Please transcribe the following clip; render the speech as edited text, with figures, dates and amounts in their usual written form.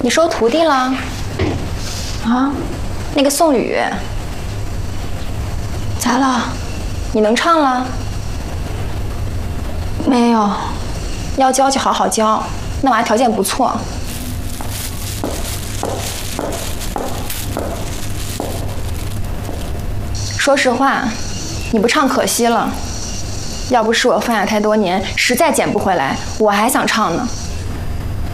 你收徒弟了？ 啊？ 那个宋雨， 咋了？ 你能唱了？ 没有。 要教就好好教，那娃条件不错。说实话，你不唱可惜了。要不是我放下太多年，实在捡不回来，我还想唱呢。